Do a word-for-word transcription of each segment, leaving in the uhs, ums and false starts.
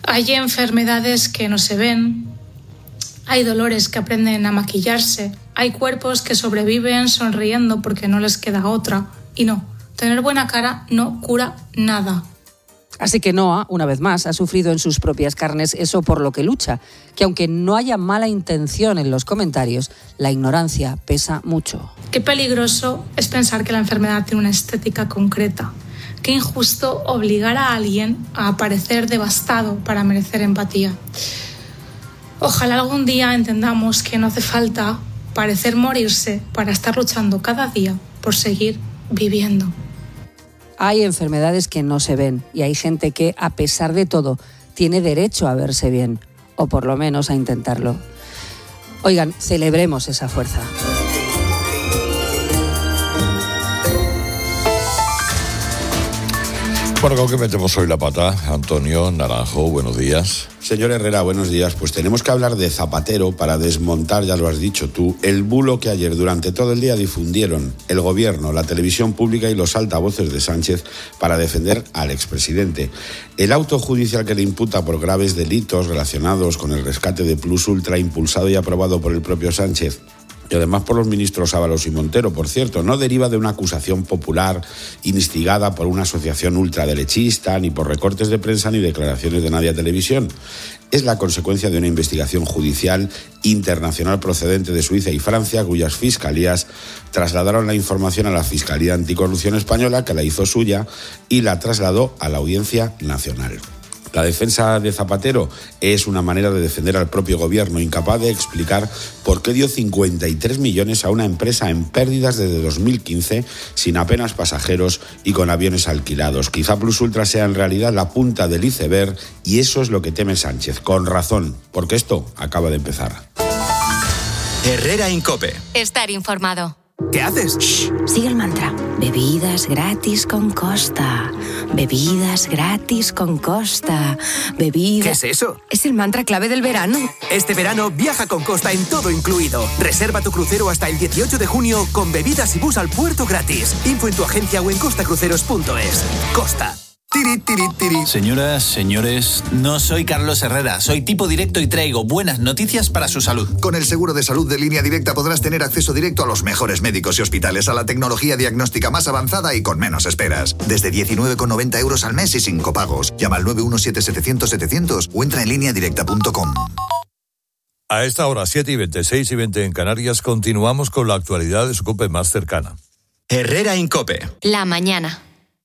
Hay enfermedades que no se ven, hay dolores que aprenden a maquillarse, hay cuerpos que sobreviven sonriendo porque no les queda otra. Y no, tener buena cara no cura nada. Así que Noa, una vez más, ha sufrido en sus propias carnes eso por lo que lucha, que aunque no haya mala intención en los comentarios, la ignorancia pesa mucho. Qué peligroso es pensar que la enfermedad tiene una estética concreta. Qué injusto obligar a alguien a aparecer devastado para merecer empatía. Ojalá algún día entendamos que no hace falta parecer morirse para estar luchando cada día por seguir viviendo. Hay enfermedades que no se ven y hay gente que, a pesar de todo, tiene derecho a verse bien, o por lo menos a intentarlo. Oigan, celebremos esa fuerza. Bueno, ¿con qué metemos hoy la pata? Antonio Naranjo, buenos días. Señor Herrera, buenos días. Pues tenemos que hablar de Zapatero para desmontar, ya lo has dicho tú, el bulo que ayer durante todo el día difundieron el gobierno, la televisión pública y los altavoces de Sánchez para defender al expresidente. El auto judicial que le imputa por graves delitos relacionados con el rescate de Plus Ultra, impulsado y aprobado por el propio Sánchez, y además por los ministros Ábalos y Montero, por cierto, no deriva de una acusación popular instigada por una asociación ultraderechista, ni por recortes de prensa ni declaraciones de Nadia Televisión. Es la consecuencia de una investigación judicial internacional procedente de Suiza y Francia, cuyas fiscalías trasladaron la información a la Fiscalía Anticorrupción Española, que la hizo suya y la trasladó a la Audiencia Nacional. La defensa de Zapatero es una manera de defender al propio gobierno, incapaz de explicar por qué dio cincuenta y tres millones a una empresa en pérdidas desde dos mil quince, sin apenas pasajeros y con aviones alquilados. Quizá Plus Ultra sea en realidad la punta del iceberg y eso es lo que teme Sánchez, con razón, porque esto acaba de empezar. Herrera en COPE. Estar informado. ¿Qué haces? Shh, sigue el mantra. Bebidas gratis con Costa. Bebidas gratis con Costa. Bebidas... ¿Qué es eso? Es el mantra clave del verano. Este verano viaja con Costa en todo incluido. Reserva tu crucero hasta el dieciocho de junio con bebidas y bus al puerto gratis. Info en tu agencia o en costacruceros punto es. Costa. Tiri, tiri, tiri. Señoras, señores, no soy Carlos Herrera, soy tipo directo y traigo buenas noticias para su salud. Con el seguro de salud de Línea Directa podrás tener acceso directo a los mejores médicos y hospitales, a la tecnología diagnóstica más avanzada y con menos esperas. Desde diecinueve con noventa euros al mes y sin copagos. Llama al nueve uno siete setecientos setecientos o entra en línea directa punto com. A esta hora, siete y veinte, seis y veinte en Canarias, continuamos con la actualidad de su COPE más cercana. Herrera en COPE. La mañana.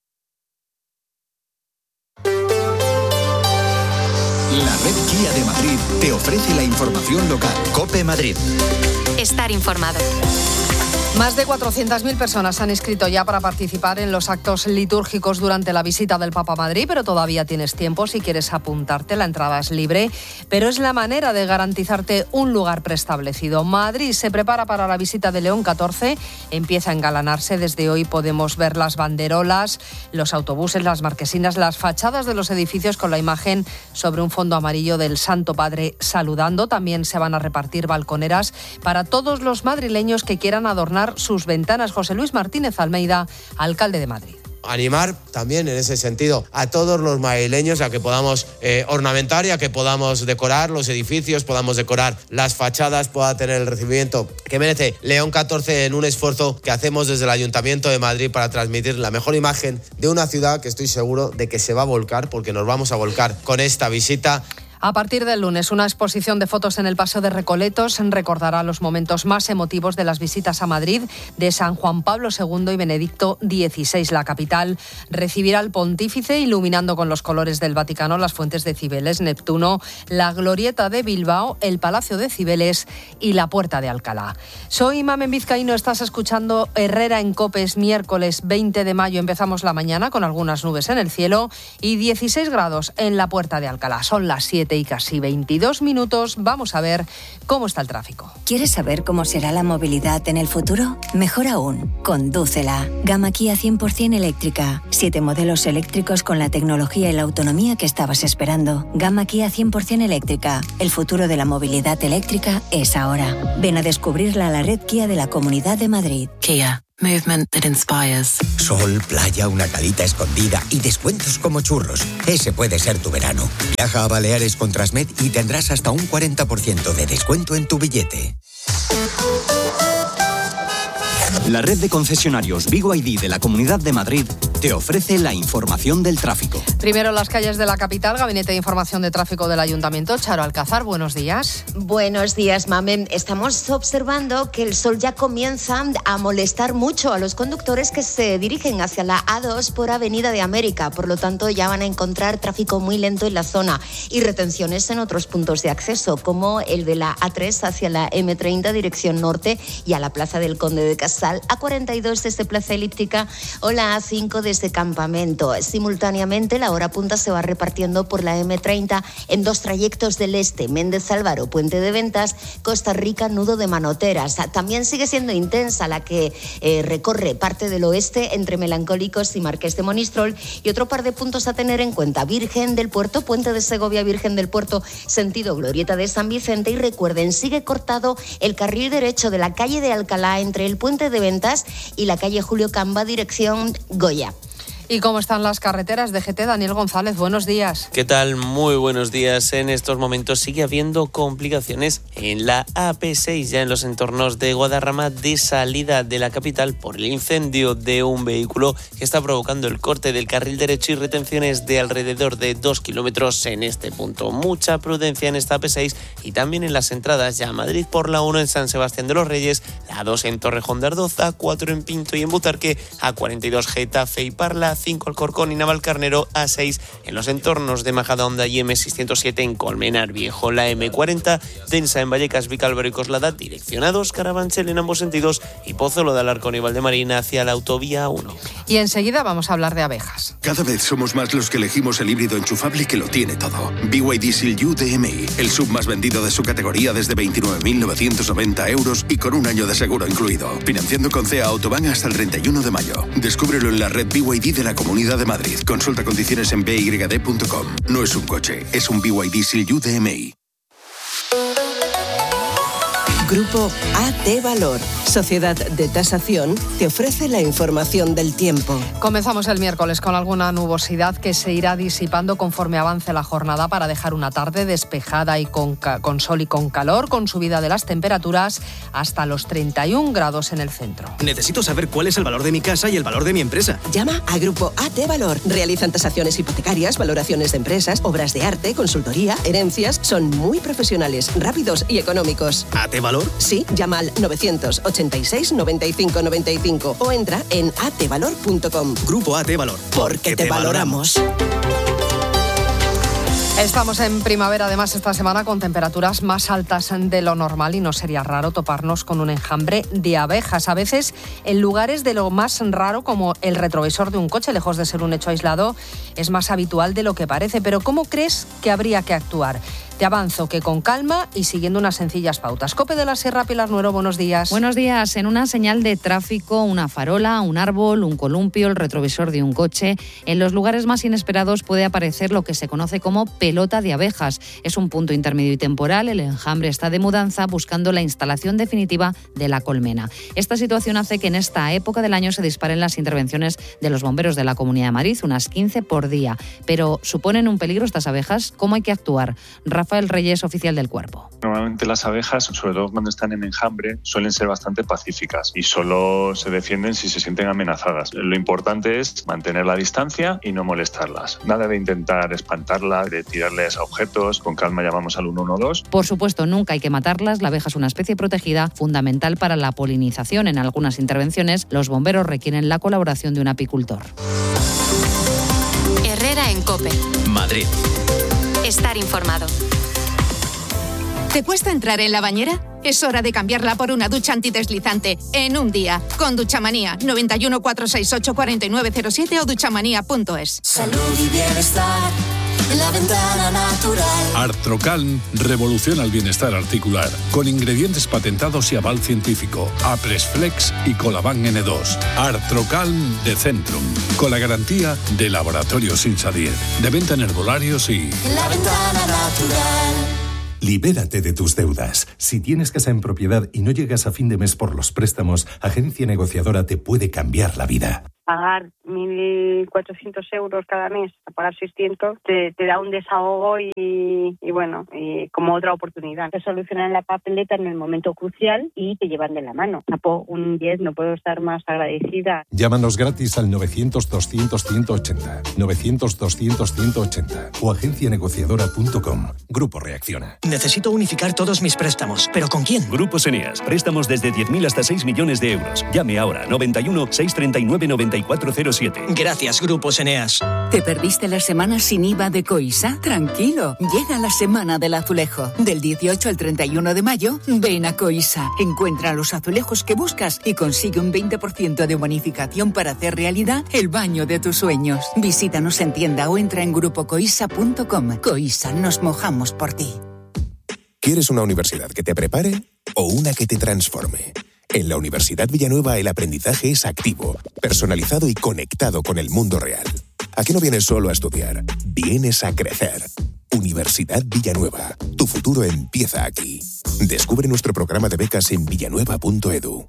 La red Kia de Madrid te ofrece la información local. COPE Madrid. Estar informado. Más de cuatrocientas mil personas han inscrito ya para participar en los actos litúrgicos durante la visita del Papa a Madrid, pero todavía tienes tiempo si quieres apuntarte. La entrada es libre, pero es la manera de garantizarte un lugar preestablecido. Madrid se prepara para la visita de León catorce. Empieza a engalanarse. Desde hoy podemos ver las banderolas, los autobuses, las marquesinas, las fachadas de los edificios con la imagen sobre un fondo amarillo del Santo Padre saludando. También se van a repartir balconeras para todos los madrileños que quieran adornar sus ventanas. José Luis Martínez Almeida, alcalde de Madrid. Animar también en ese sentido a todos los madrileños a que podamos eh, ornamentar y a que podamos decorar los edificios, podamos decorar las fachadas, pueda tener el recibimiento que merece León catorce en un esfuerzo que hacemos desde el Ayuntamiento de Madrid para transmitir la mejor imagen de una ciudad que estoy seguro de que se va a volcar, porque nos vamos a volcar con esta visita. A partir del lunes, una exposición de fotos en el Paseo de Recoletos recordará los momentos más emotivos de las visitas a Madrid de San Juan Pablo segundo y Benedicto dieciséis. La capital recibirá al pontífice iluminando con los colores del Vaticano las fuentes de Cibeles, Neptuno, la Glorieta de Bilbao, el Palacio de Cibeles y la Puerta de Alcalá. Soy Mamen Vizcaíno, estás escuchando Herrera en COPE. Es miércoles veinte de mayo, empezamos la mañana con algunas nubes en el cielo y dieciséis grados en la Puerta de Alcalá. Son las siete y casi veintidós minutos. Vamos a ver cómo está el tráfico. ¿Quieres saber cómo será la movilidad en el futuro? Mejor aún, condúcela. Gama Kia cien por ciento eléctrica. Siete modelos eléctricos con la tecnología y la autonomía que estabas esperando. Gama Kia cien por ciento eléctrica. El futuro de la movilidad eléctrica es ahora. Ven a descubrirla a la red Kia de la Comunidad de Madrid. Kia. Movement that inspires. Sol, playa, una calita escondida y descuentos como churros. Ese puede ser tu verano. Viaja a Baleares con Transmed y tendrás hasta un cuarenta por ciento de descuento en tu billete. La red de concesionarios Vigo I D de la Comunidad de Madrid te ofrece la información del tráfico. Primero las calles de la capital, Gabinete de Información de Tráfico del Ayuntamiento. Charo Alcázar, buenos días. Buenos días, Mamen. Estamos observando que el sol ya comienza a molestar mucho a los conductores que se dirigen hacia la A dos por Avenida de América. Por lo tanto, ya van a encontrar tráfico muy lento en la zona y retenciones en otros puntos de acceso, como el de la A tres hacia la eme treinta, dirección norte, y a la Plaza del Conde de Casal, A cuarenta y dos desde Plaza Elíptica o la A cinco desde Campamento. Simultáneamente, la hora punta se va repartiendo por la eme treinta en dos trayectos del este: Méndez Álvaro, Puente de Ventas, Costa Rica, nudo de Manoteras. También sigue siendo intensa la que eh, recorre parte del oeste entre Melancólicos y Marqués de Monistrol. Y otro par de puntos a tener en cuenta: Virgen del Puerto, Puente de Segovia, Virgen del Puerto, sentido Glorieta de San Vicente. Y recuerden, sigue cortado el carril derecho de la calle de Alcalá entre el Puente de Ventas y la calle Julio Camba, dirección Goya. ¿Y cómo están las carreteras? D G T, Daniel González, buenos días. ¿Qué tal? Muy buenos días. En estos momentos sigue habiendo complicaciones en la A P seis, ya en los entornos de Guadarrama, de salida de la capital por el incendio de un vehículo que está provocando el corte del carril derecho y retenciones de alrededor de dos kilómetros en este punto. Mucha prudencia en esta A P seis y también en las entradas ya a Madrid por la uno en San Sebastián de los Reyes, la dos en Torrejón de Ardoz, A cuatro en Pinto y en Butarque, A cuarenta y dos Getafe y Parla, cinco Alcorcón y Navalcarnero, A seis en los entornos de Majadahonda y eme seiscientos siete en Colmenar Viejo, la eme cuarenta densa en Vallecas, Vicálvaro y Coslada, direccionados Carabanchel en ambos sentidos y Pozuelo de Alarcón y Valdemarina hacia la autovía uno. Y enseguida vamos a hablar de abejas. Cada vez somos más los que elegimos el híbrido enchufable que lo tiene todo. B Y D Seal U D M I, el sub más vendido de su categoría desde veintinueve mil novecientos noventa euros y con un año de seguro incluido. Financiando con C E A Autobahn hasta el treinta y uno de mayo. Descúbrelo en la red B Y D de la Comunidad de Madrid. Consulta condiciones en b y d punto com. No es un coche, es un B Y D Seal U D M I. Grupo A T Valor, Sociedad de Tasación, te ofrece la información del tiempo. Comenzamos el miércoles con alguna nubosidad que se irá disipando conforme avance la jornada para dejar una tarde despejada y con, con sol y con calor, con subida de las temperaturas hasta los treinta y un grados en el centro. Necesito saber cuál es el valor de mi casa y el valor de mi empresa. Llama a Grupo A T Valor. Realizan tasaciones hipotecarias, valoraciones de empresas, obras de arte, consultoría, herencias. Son muy profesionales, rápidos y económicos. ¿A T Valor? Sí, llama al novecientos ochenta y seis noventa y cinco noventa y cinco o entra en a t valor punto com. Grupo A T Valor. Porque te, te valoramos. Estamos en primavera, además, esta semana con temperaturas más altas de lo normal y no sería raro toparnos con un enjambre de abejas. A veces en lugares de lo más raro, como el retrovisor de un coche, lejos de ser un hecho aislado, es más habitual de lo que parece. Pero ¿cómo crees que habría que actuar? Te avanzo que con calma y siguiendo unas sencillas pautas. COPE de la Sierra, Pilar Nuero, buenos días. Buenos días. En una señal de tráfico, una farola, un árbol, un columpio, el retrovisor de un coche, en los lugares más inesperados puede aparecer lo que se conoce como pelota de abejas. Es un punto intermedio y temporal. El enjambre está de mudanza buscando la instalación definitiva de la colmena. Esta situación hace que en esta época del año se disparen las intervenciones de los bomberos de la Comunidad de Madrid, unas quince por día. Pero ¿suponen un peligro estas abejas? ¿Cómo hay que actuar? Rafael Reyes, oficial del Cuerpo. Normalmente las abejas, sobre todo cuando están en enjambre, suelen ser bastante pacíficas y solo se defienden si se sienten amenazadas. Lo importante es mantener la distancia y no molestarlas. Nada de intentar espantarlas, de tirarles a objetos. Con calma llamamos al uno uno dos. Por supuesto, nunca hay que matarlas. La abeja es una especie protegida fundamental para la polinización. En algunas intervenciones, los bomberos requieren la colaboración de un apicultor. Herrera en COPE. Madrid. Estar informado. ¿Te cuesta entrar en la bañera? Es hora de cambiarla por una ducha antideslizante en un día. Con Duchamanía, noventa y uno, cuatrocientos sesenta y ocho, cuarenta y nueve cero siete o duchamanía punto es. Salud y bienestar en la ventana natural. Artrocalm revoluciona el bienestar articular con ingredientes patentados y aval científico. Apresflex y Colaban ene dos. Artrocalm de Centrum, con la garantía de Laboratorios Insadier. De venta en herbolarios y... En la ventana natural. Libérate de tus deudas. Si tienes casa en propiedad y no llegas a fin de mes por los préstamos, Agencia Negociadora te puede cambiar la vida. Pagar mil cuatrocientos euros cada mes, a pagar seiscientos, te, te da un desahogo y, y bueno, y como otra oportunidad. Te solucionan la papeleta en el momento crucial y te llevan de la mano. Apo, un diez, no puedo estar más agradecida. Llámanos gratis al novecientos, doscientos, ciento ochenta, novecientos, doscientos, ciento ochenta o agencia negociadora punto com. Grupo Reacciona. Necesito unificar todos mis préstamos, ¿pero con quién? Grupos Eneas, préstamos desde diez mil hasta seis millones de euros. Llame ahora, noventa y uno, seiscientos treinta y nueve, noventa y cuatro cero siete. Gracias, Grupos Eneas. ¿Te perdiste la semana sin I V A de Coisa? Tranquilo, llega la semana del azulejo. Del dieciocho al treinta y uno de mayo, ven a Coisa. Encuentra los azulejos que buscas y consigue un veinte por ciento de bonificación para hacer realidad el baño de tus sueños. Visítanos en tienda o entra en grupo coisa punto com. Coisa, nos mojamos por ti. ¿Quieres una universidad que te prepare o una que te transforme? En la Universidad Villanueva el aprendizaje es activo, personalizado y conectado con el mundo real. ¿A qué no vienes solo a estudiar? Vienes a crecer. Universidad Villanueva. Tu futuro empieza aquí. Descubre nuestro programa de becas en villanueva punto edu.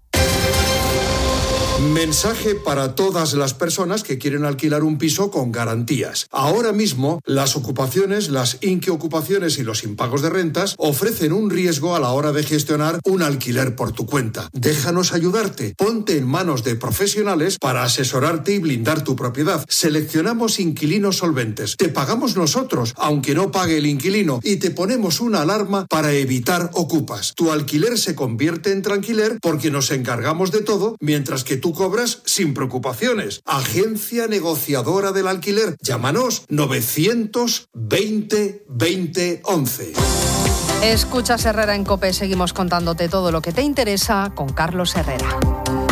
Mensaje para todas las personas que quieren alquilar un piso con garantías. Ahora mismo, las ocupaciones, las inquiocupaciones y los impagos de rentas ofrecen un riesgo a la hora de gestionar un alquiler por tu cuenta. Déjanos ayudarte. Ponte en manos de profesionales para asesorarte y blindar tu propiedad. Seleccionamos inquilinos solventes. Te pagamos nosotros, aunque no pague el inquilino, y te ponemos una alarma para evitar ocupas. Tu alquiler se convierte en tranquiler porque nos encargamos de todo, mientras que tú Tú cobras sin preocupaciones. Agencia Negociadora del Alquiler. Llámanos novecientos veinte veinte once. Escuchas Herrera en COPE. Seguimos contándote todo lo que te interesa con Carlos Herrera.